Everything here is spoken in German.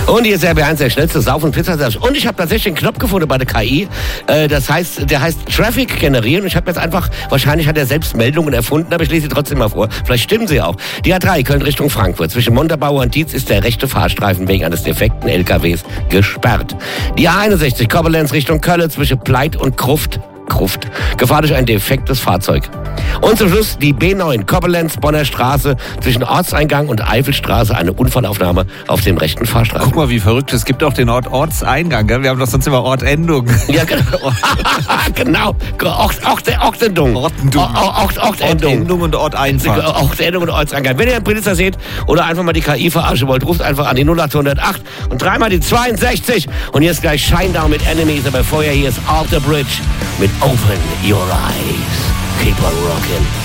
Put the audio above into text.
Und hier ist der RB1, der schnellste Sauf- und Pizzaservice. Und ich habe tatsächlich einen Knopf gefunden bei der KI. Der heißt Traffic generieren. Und ich habe jetzt einfach, wahrscheinlich hat er selbst Meldungen erfunden, aber ich lese sie trotzdem mal vor. Vielleicht stimmen sie auch. Die A3 Köln Richtung Frankfurt. Zwischen Montabaur und Dietz ist der rechte Fahrstreifen wegen eines defekten LKWs gesperrt. Die A61 Koblenz Richtung Köln zwischen Pleit und Gruft. Gefahr durch ein defektes Fahrzeug. Und zum Schluss die B9 Koblenz-Bonner Straße zwischen Ortseingang und Eifelstraße, eine Unfallaufnahme auf dem rechten Fahrstreifen. Guck mal, wie verrückt. Es gibt auch den Ort Ortseingang. Gell? Wir haben doch sonst immer Ortendung. Ja, genau. Ortendung. Ortendung und Orteinfahrt. Ortendung und Ortseingang. Wenn ihr einen Blitzer seht oder einfach mal die KI verarschen wollt, ruft einfach an die 0808 und dreimal die 62. Und jetzt gleich Shinedown mit Enemies, aber vorher hier ist Off the Bridge mit Open Your Eyes. Keep on rocking.